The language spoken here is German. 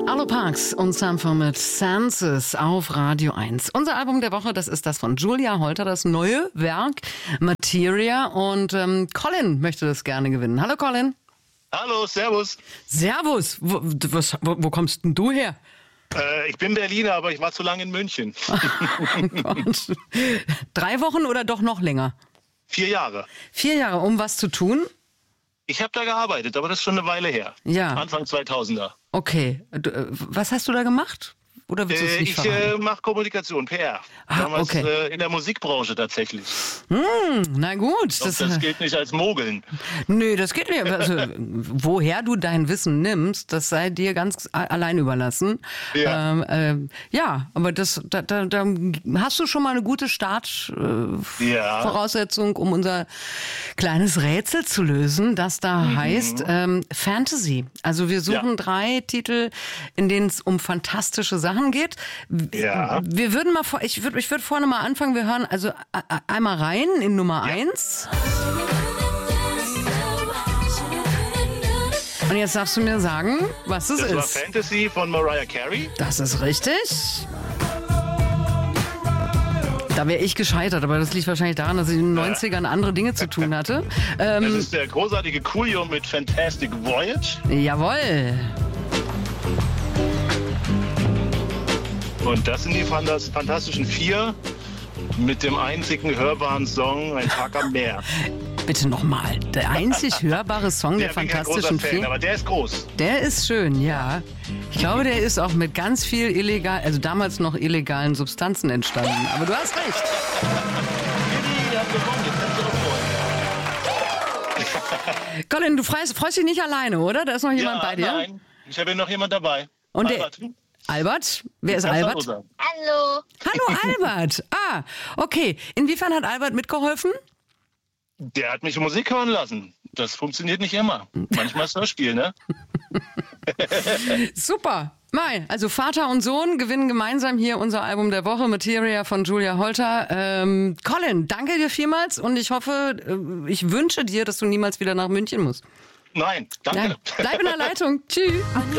Arlo Parks und Sampho mit Senses auf Radio 1. Unser Album der Woche, das ist das von Julia Holter, das neue Werk Materia. Und Colin möchte das gerne gewinnen. Hallo Colin. Hallo, servus. Servus. Wo kommst denn du her? Ich bin Berliner, aber ich war zu lange in München. Oh Gott. 3 Wochen oder doch noch länger? 4 Jahre. 4 Jahre, um was zu tun? Ich habe da gearbeitet, aber das ist schon eine Weile her. Ja. Anfang 2000er. Okay. Was hast du da gemacht? Oder willst du es nicht verraten? Ich mache Kommunikation, PR. Damals in der Musikbranche tatsächlich. Na gut. Das gilt nicht als Mogeln. Nö, das geht nicht. Also, woher du dein Wissen nimmst, das sei dir ganz allein überlassen. Ja, ja, aber da hast du schon mal eine gute Startvoraussetzung, um unser kleines Rätsel zu lösen, das da heißt Fantasy. Also wir suchen 3 Titel, in denen es um fantastische Sachen geht. Ja. Wir würden mal ich würde vorne mal anfangen. Wir hören also einmal rein in Nummer 1. Und jetzt darfst du mir sagen, was es ist. Das war Fantasy von Mariah Carey. Das ist richtig. Da wäre ich gescheitert, aber das liegt wahrscheinlich daran, dass ich in den 90ern andere Dinge zu tun hatte. Das ist der großartige Coolio mit Fantastic Voyage. Jawohl. Und das sind die Fantastischen 4 mit dem einzigen hörbaren Song Ein Tag am Meer. Bitte nochmal. Der einzig hörbare Song der Fantastischen 4. Aber der ist groß. Der ist schön, ja. Ich glaube, der ist auch mit ganz viel also damals noch illegalen Substanzen entstanden. Aber du hast recht. Colin, du freust dich nicht alleine, oder? Da ist noch jemand bei dir? Nein, ich habe hier noch jemand dabei. Und Albert? Wer ist Albert? Hallo. Hallo Albert. Ah, okay. Inwiefern hat Albert mitgeholfen? Der hat mich Musik hören lassen. Das funktioniert nicht immer. Manchmal ist das Spiel, ne? Super. Also Vater und Sohn gewinnen gemeinsam hier unser Album der Woche, Materia von Julia Holter. Colin, danke dir vielmals und ich hoffe, ich wünsche dir, dass du niemals wieder nach München musst. Nein, danke. Nein, bleib in der Leitung. Tschüss.